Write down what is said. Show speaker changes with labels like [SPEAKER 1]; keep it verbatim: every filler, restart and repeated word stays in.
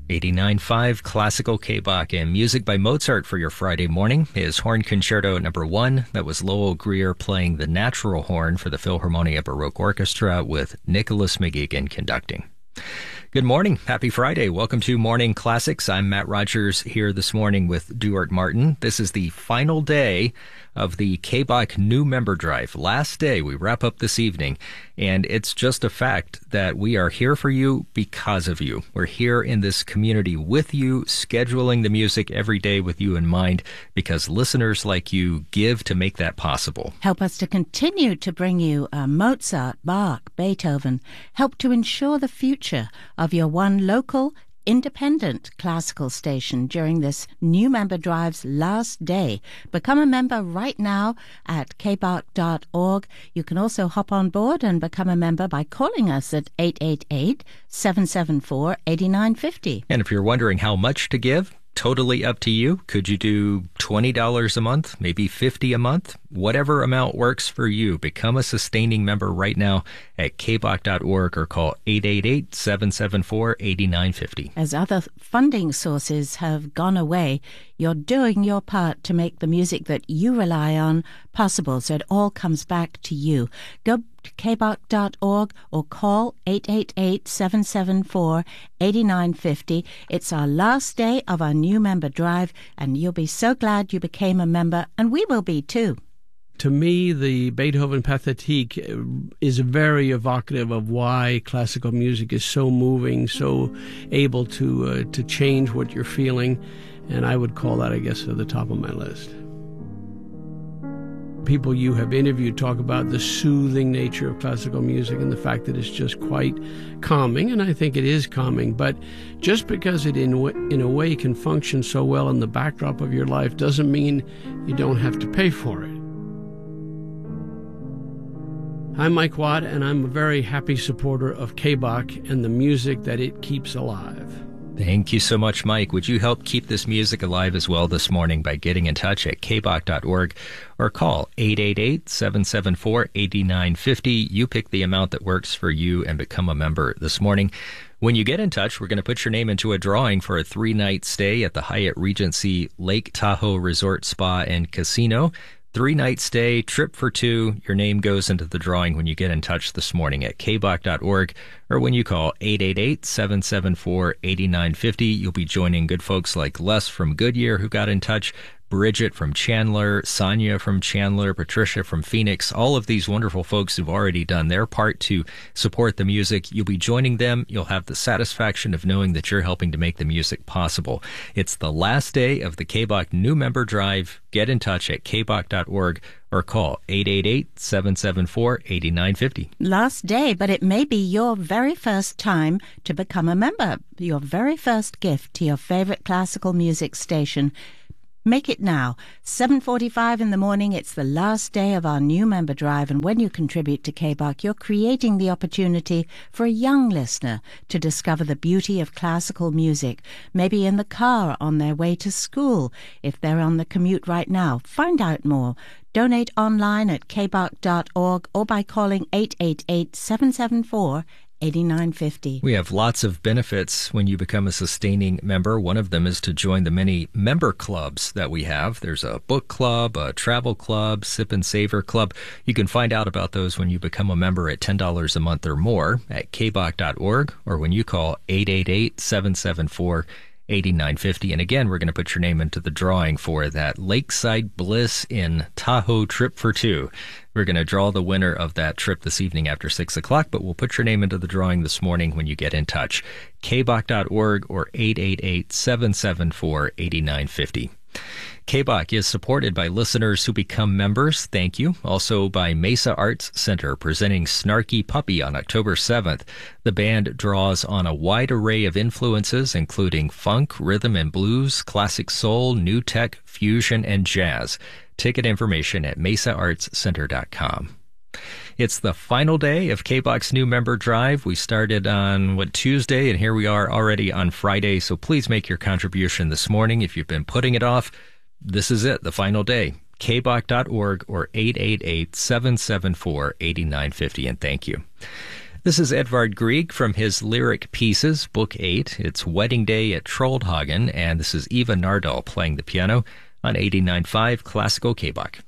[SPEAKER 1] eighty-nine point five Classical K-Bach and music by Mozart for your Friday morning. His Horn Concerto number one. That was Lowell Greer playing the natural horn for the Philharmonia Baroque Orchestra with Nicholas McGuigan conducting. Good morning. Happy Friday. Welcome to Morning Classics. I'm Matt Rogers here this morning with Duart Martin. This is the final day of the K-Bach New Member Drive. Last day. We wrap up this evening. And it's just a fact that we are here for you because of you. We're here in this community with you, scheduling the music every day with you in mind, because listeners like you give to make that possible.
[SPEAKER 2] Help us to continue to bring you uh, Mozart, Bach, Beethoven. Help to ensure the future of your one local, independent classical station during this New Member Drive's last day. Become a member right now at k bach dot org. You can also hop on board and become a member by calling us at eight eight eight, seven seven four, eight nine five zero.
[SPEAKER 1] And if you're wondering how much to give, totally up to you. Could you do twenty dollars a month, maybe fifty dollars a month? Whatever amount works for you. Become a sustaining member right now at k bach dot org or call eight eight eight, seven seven four, eight nine five zero.
[SPEAKER 2] As other funding sources have gone away, you're doing your part to make the music that you rely on possible, so it all comes back to you. Go to k bach dot org or call eight eight eight, seven seven four, eight nine five zero. It's our last day of our New Member Drive, and you'll be so glad you became a member, and we will be too.
[SPEAKER 3] To me, the Beethoven Pathétique is very evocative of why classical music is so moving, so able to uh, to change what you're feeling, and I would call that, I guess, at the top of my list. People you have interviewed talk about the soothing nature of classical music and the fact that it's just quite calming, and I think it is calming, but just because it in, in a way can function so well in the backdrop of your life doesn't mean you don't have to pay for it. I'm Mike Watt, and I'm a very happy supporter of K-Bach and the music that it keeps alive.
[SPEAKER 1] Thank you so much, Mike. Would you help keep this music alive as well this morning by getting in touch at k bach dot org or call eight eight eight, seven seven four, eight nine five zero. You pick the amount that works for you and become a member this morning. When you get in touch, we're going to put your name into a drawing for a three-night stay at the Hyatt Regency Lake Tahoe Resort Spa and Casino. Three-night stay, trip for two. Your name goes into the drawing when you get in touch this morning at k bach dot org or when you call eight eight eight, seven seven four, eight nine five zero. You'll be joining good folks like Les from Goodyear who got in touch, Bridget from Chandler, Sonia from Chandler, Patricia from Phoenix, all of these wonderful folks who've already done their part to support the music. You'll be joining them. You'll have the satisfaction of knowing that you're helping to make the music possible. It's the last day of the K-Bach New Member Drive. Get in touch at k bach dot org or call eight eight eight, seven seven four, eight nine five zero.
[SPEAKER 2] Last day, but it may be your very first time to become a member, your very first gift to your favorite classical music station. Make it now. seven forty-five in the morning, it's the last day of our New Member Drive, and when you contribute to K-Bach, you're creating the opportunity for a young listener to discover the beauty of classical music, maybe in the car on their way to school, if they're on the commute right now. Find out more. Donate online at k bach dot org or by calling eight eight eight, seven seven four, eight nine five zero.
[SPEAKER 1] We have lots of benefits when you become a sustaining member. One of them is to join the many member clubs that we have. There's a book club, a travel club, Sip and Savor club. You can find out about those when you become a member at ten dollars a month or more at k bach dot org or when you call eight eight eight, seven seven four, eight nine five zero. And again, we're going to put your name into the drawing for that Lakeside Bliss in Tahoe trip for two. We're going to draw the winner of that trip this evening after six o'clock, but we'll put your name into the drawing this morning when you get in touch. k bach dot org or eight eight eight, seven seven four, eight nine five zero. K-Bach is supported by listeners who become members. Thank you. Also by Mesa Arts Center, presenting Snarky Puppy on October seventh. The band draws on a wide array of influences, including funk, rhythm and blues, classic soul, new tech, fusion, and jazz. Ticket information at mesa arts center dot com. It's the final day of K-Bach's New Member Drive. We started on, what, Tuesday, and here we are already on Friday, so please make your contribution this morning. If you've been putting it off, this is it, the final day. k bach dot org or eight eight eight, seven seven four, eight nine five zero, and thank you. This is Edvard Grieg from his Lyric Pieces, Book eight. It's Wedding Day at Troldhagen, and this is Eva Nardal playing the piano on eighty-nine point five Classical K B O C.